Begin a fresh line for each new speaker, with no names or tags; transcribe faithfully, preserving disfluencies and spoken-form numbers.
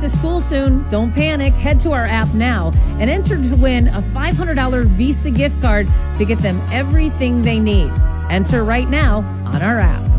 school soon. Don't panic. Head to our app now and enter to win a five hundred dollars Visa gift card to get them everything they need. Enter right now on our app.